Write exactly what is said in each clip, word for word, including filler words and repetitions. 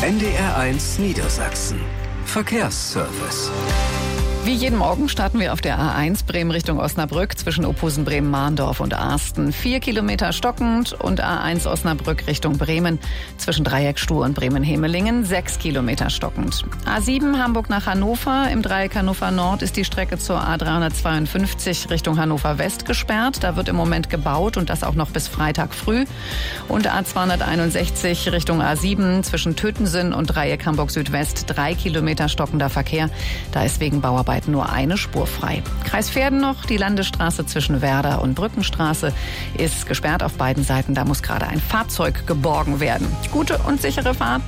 N D R eins Niedersachsen. Verkehrsservice. Wie jeden Morgen starten wir auf der A eins Bremen Richtung Osnabrück zwischen Opusen, Bremen, Mahndorf und Arsten. Vier Kilometer stockend und A eins Osnabrück Richtung Bremen zwischen Dreieck Stuhr und Bremen-Hemelingen. Sechs Kilometer stockend. A sieben Hamburg nach Hannover. Im Dreieck Hannover Nord ist die Strecke zur A dreihundertzweiundfünfzig Richtung Hannover West gesperrt. Da wird im Moment gebaut und das auch noch bis Freitag früh. Und A zweihunderteinundsechzig Richtung A sieben zwischen Tötensen und Dreieck Hamburg Südwest. Drei Kilometer stockender Verkehr. Da ist wegen Bauarbeit nur eine Spur frei. Kreis Verden noch, die Landesstraße zwischen Werder und Brückenstraße ist gesperrt auf beiden Seiten. Da muss gerade ein Fahrzeug geborgen werden. Gute und sichere Fahrt.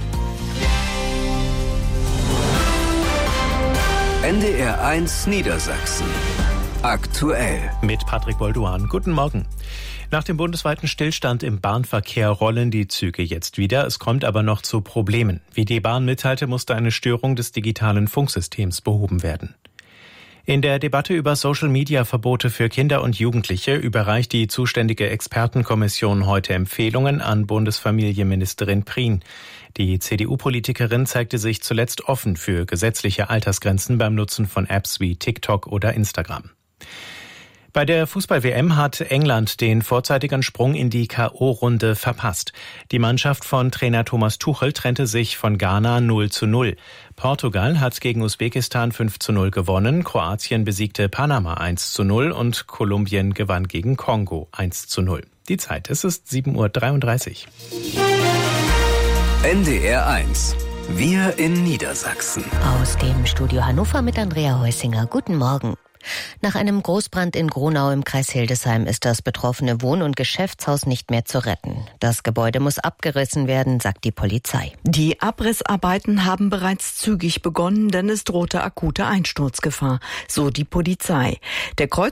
N D R eins Niedersachsen. Aktuell. Mit Patrick Bolduan. Guten Morgen. Nach dem bundesweiten Stillstand im Bahnverkehr rollen die Züge jetzt wieder. Es kommt aber noch zu Problemen. Wie die Bahn mitteilte, musste eine Störung des digitalen Funksystems behoben werden. In der Debatte über Social-Media-Verbote für Kinder und Jugendliche überreicht die zuständige Expertenkommission heute Empfehlungen an Bundesfamilienministerin Prien. Die C D U-Politikerin zeigte sich zuletzt offen für gesetzliche Altersgrenzen beim Nutzen von Apps wie TikTok oder Instagram. Bei der Fußball-W M hat England den vorzeitigen Sprung in die K O-Runde verpasst. Die Mannschaft von Trainer Thomas Tuchel trennte sich von Ghana null zu null. Portugal hat gegen Usbekistan fünf zu null gewonnen, Kroatien besiegte Panama eins zu null und Kolumbien gewann gegen Kongo eins zu null. Die Zeit, es ist sieben Uhr dreiunddreißig. N D R eins. Wir in Niedersachsen. Aus dem Studio Hannover mit Andrea Heusinger. Guten Morgen. Nach einem Großbrand in Gronau im Kreis Hildesheim ist das betroffene Wohn- und Geschäftshaus nicht mehr zu retten. Das Gebäude muss abgerissen werden, sagt die Polizei. Die Abrissarbeiten haben bereits zügig begonnen, denn es drohte akute Einsturzgefahr, so die Polizei. Der Kreuz